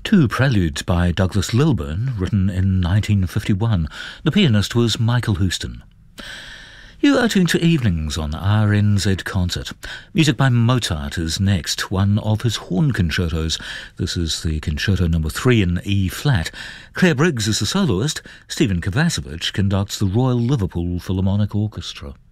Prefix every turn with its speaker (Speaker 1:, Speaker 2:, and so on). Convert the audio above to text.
Speaker 1: Two preludes by Douglas Lilburn, written in 1951. The pianist was Michael Houston. You are tuned to Evenings on RNZ Concert. Music by Mozart is next, one of his horn concertos. This is the Concerto No. 3 in E-flat. Claire Briggs is the soloist. Stephen Kovacevic conducts the Royal Liverpool Philharmonic Orchestra.